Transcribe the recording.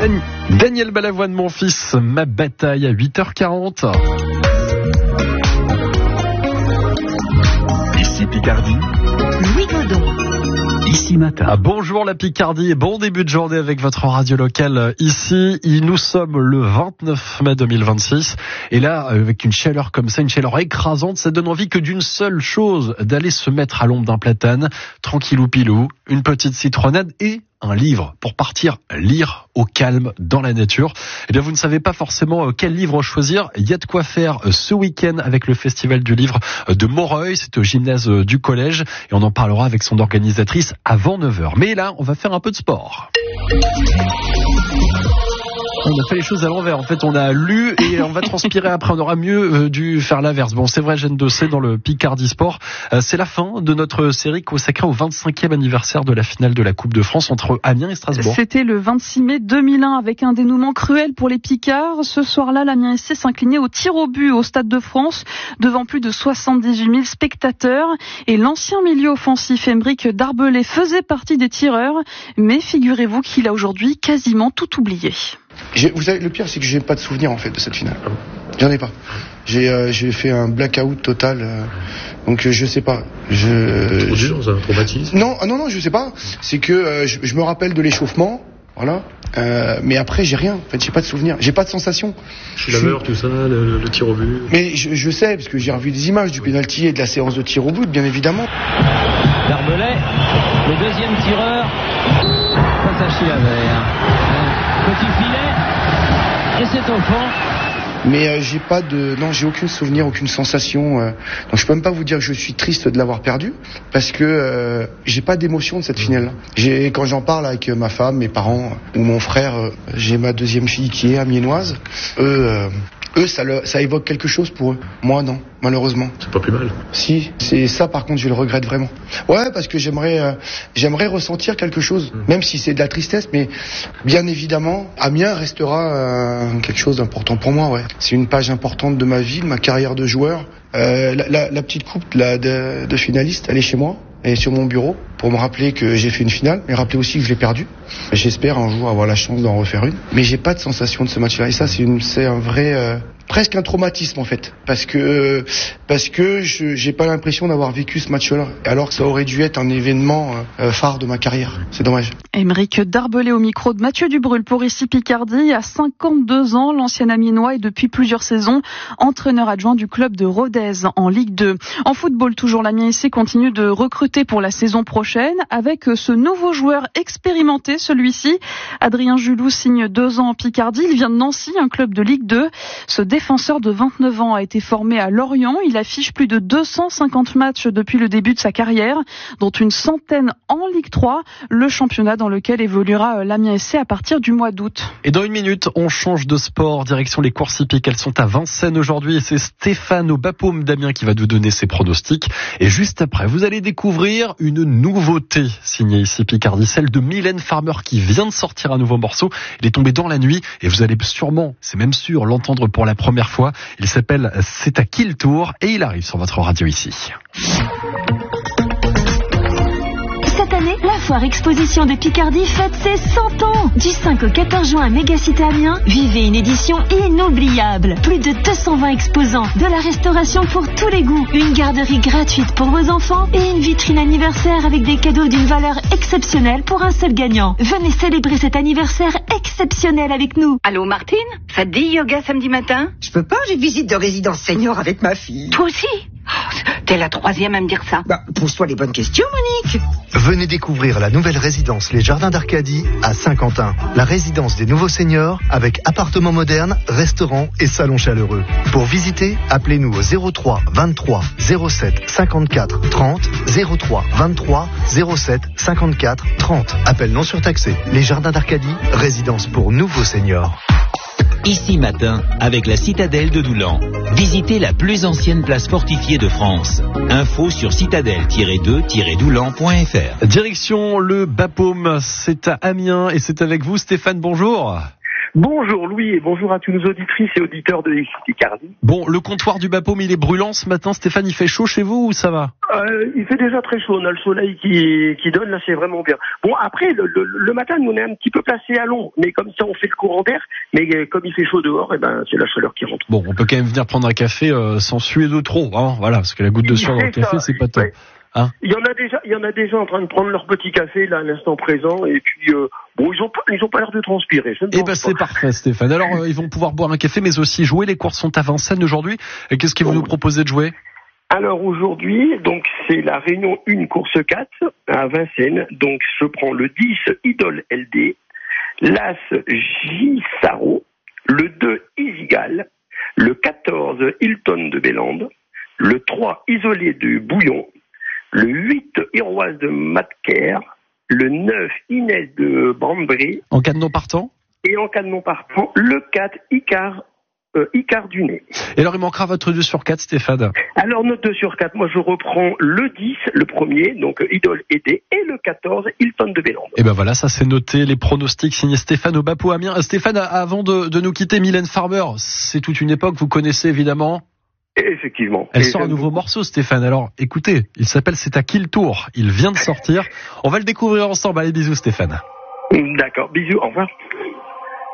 Daniel Balavoine, mon fils, ma bataille à 8h40. Ici Picardie, Louis Godon. Ici Matin. Bonjour la Picardie et bon début de journée avec votre radio locale ici. Nous sommes le 29 mai 2026 et là, avec une chaleur comme ça, une chaleur écrasante, ça donne envie que d'une seule chose, d'aller se mettre à l'ombre d'un platane, tranquillou pilou, une petite citronnade et un livre pour partir lire au calme dans la nature. Eh bien, vous ne savez pas forcément quel livre choisir. Il y a de quoi faire ce week-end avec le Festival du livre de Moreuil. C'est au gymnase du collège et on en parlera avec son organisatrice avant 9h. Mais là, on va faire un peu de sport. On a fait les choses à l'envers. En fait, on a lu et on va transpirer après. On aura mieux dû faire l'inverse. Bon, c'est vrai, Jeanne Dossé dans le Picardie Sport. C'est la fin de notre série consacrée au 25e anniversaire de la finale de la Coupe de France entre Amiens et Strasbourg. C'était le 26 mai 2001 avec un dénouement cruel pour les Picards. Ce soir-là, l'Amiens SC s'inclinait au tir au but au Stade de France devant plus de 78 000 spectateurs. Et l'ancien milieu offensif Aymeric Darbelay faisait partie des tireurs. Mais figurez-vous qu'il a aujourd'hui quasiment tout oublié. Vous savez, le pire, c'est que j'ai pas de souvenir en fait de cette finale. J'en ai pas. J'ai fait un blackout total. Donc je sais pas. Trop dur, c'est un traumatisme. Non, je sais pas. C'est que je me rappelle de l'échauffement, voilà. Mais après j'ai rien. En fait, j'ai pas de souvenir. J'ai pas de sensation. Laveur, tout ça, le tir au but. Mais je sais parce que j'ai revu des images du pénalty et de la séance de tir au but, bien évidemment. Darbelay, le deuxième tireur, face à Chilavert. Petit filet, et c'est au fond. Mais j'ai aucun souvenir, aucune sensation. Donc je peux même pas vous dire que je suis triste de l'avoir perdu, parce que j'ai pas d'émotion de cette finale-là. Quand j'en parle avec ma femme, mes parents ou mon frère, j'ai ma deuxième fille qui est amiénoise. Eux, ça évoque quelque chose pour eux. Moi, non, malheureusement. C'est pas plus mal. Si, c'est ça par contre, je le regrette vraiment. Ouais, parce que j'aimerais ressentir quelque chose, même si c'est de la tristesse, mais bien évidemment, Amiens restera quelque chose d'important pour moi, ouais. C'est une page importante de ma vie, de ma carrière de joueur. La petite coupe de finaliste, elle est chez moi. Elle est sur mon bureau pour me rappeler que j'ai fait une finale, mais rappeler aussi que je l'ai perdue. J'espère un jour avoir la chance d'en refaire une. Mais j'ai pas de sensation de ce match-là. Et ça, c'est un vrai, presque un traumatisme en fait, parce que j'ai pas l'impression d'avoir vécu ce match-là, alors que ça aurait dû être un événement phare de ma carrière. C'est dommage. Aymeric Darbelay au micro de Mathieu Dubrul pour Ici Picardie. À 52 ans, l'ancien Amiénois est depuis plusieurs saisons entraîneur adjoint du club de Rodez en Ligue 2. En football, toujours, l'Amiens SC continue de recruter pour la saison prochaine avec ce nouveau joueur expérimenté, celui-ci. Adrien Julou signe 2 ans en Picardie. Il vient de Nancy, un club de Ligue 2. Ce défenseur de 29 ans a été formé à Lorient. Il affiche plus de 250 matchs depuis le début de sa carrière, dont une centaine en Ligue 3, le championnat dans lequel évoluera l'Amiens SC à partir du mois d'août. Et dans une minute, on change de sport, direction les courses hippiques. Elles sont à Vincennes aujourd'hui et c'est Stéphane au Bapaume d'Amiens qui va nous donner ses pronostics. Et juste après, vous allez découvrir une nouveauté signée Ici Picardie, celle de Mylène Farmer qui vient de sortir un nouveau morceau. Il est tombé dans la nuit et vous allez sûrement, c'est même sûr, l'entendre pour la première fois. Il s'appelle C'est à qui le tour et il arrive sur votre radio ici. Cette année, la foire exposition de Picardie fête ses 100 ans. Du 5 au 14 juin à Mégacité Amiens, vivez une édition inoubliable. Plus de 220 exposants, de la restauration pour tous les goûts, une garderie gratuite pour vos enfants et une vitrine anniversaire avec des cadeaux d'une valeur exceptionnelle pour un seul gagnant. Venez célébrer cet anniversaire exceptionnel avec nous. Allô Martine, ça te dit yoga samedi matin? Je peux pas, j'ai visite de résidence senior avec ma fille. Toi aussi? T'es la troisième à me dire ça. Pose-toi les bonnes questions, Monique. Venez découvrir la nouvelle résidence Les Jardins d'Arcadie à Saint-Quentin. La résidence des nouveaux seniors avec appartements modernes, restaurants et salons chaleureux. Pour visiter, appelez-nous au 03 23 07 54 30 03 23 07 54 30. Appel non surtaxé. Les Jardins d'Arcadie, résidence pour nouveaux seniors. Ici Matin, avec la citadelle de Doulan. Visitez la plus ancienne place fortifiée de France. Info sur citadelle-2-doulan.fr. Direction le Bapaume, c'est à Amiens et c'est avec vous Stéphane, bonjour. Bonjour Louis et bonjour à tous nos auditrices et auditeurs de Picardie. Bon, le comptoir du Bapaume, il est brûlant ce matin. Stéphane, il fait chaud chez vous ou ça va? Il fait déjà très chaud, on a le soleil qui donne, là c'est vraiment bien. Bon, après, le matin, nous on est un petit peu placé à l'ombre, mais comme ça on fait le courant d'air, mais comme il fait chaud dehors, c'est la chaleur qui rentre. Bon, on peut quand même venir prendre un café sans suer de trop, hein, voilà, parce que la goutte de sueur dans le café, c'est pas top. Ouais. Hein? Il y en a déjà en train de prendre leur petit café là à l'instant présent, et puis ils ont pas l'air de transpirer. C'est parfait, Stéphane. Alors ils vont pouvoir boire un café, mais aussi jouer. Les courses sont à Vincennes aujourd'hui. Et qu'est-ce qu'ils vont nous proposer de jouer? Alors aujourd'hui, donc c'est la réunion 1 course 4 à Vincennes. Donc je prends le 10 Idole LD, l'As J Saro, le 2 Isigal, le 14 Hilton de Bélande, le 3 Isolé de Bouillon, le 8 Iroise de Matker, le 9 Inès de Brambry. En cas de non partant? Et en cas de non partant, le 4 Icar du Nez. Et alors il manquera votre 2 sur 4, Stéphane? Alors notre 2 sur 4, moi je reprends le 10, le premier, donc Idole Aidé, et le 14, Hilton de Bélande. Et ben voilà, ça c'est noté, les pronostics signés Stéphane au Bapaume Amiens. Stéphane, avant de nous quitter, Mylène Farmer, c'est toute une époque, vous connaissez évidemment? Effectivement. Elle sort un nouveau morceau, Stéphane. Alors, écoutez, il s'appelle C'est à qui le tour? Il vient de sortir. On va le découvrir ensemble. Allez, bisous, Stéphane. D'accord, bisous, au revoir.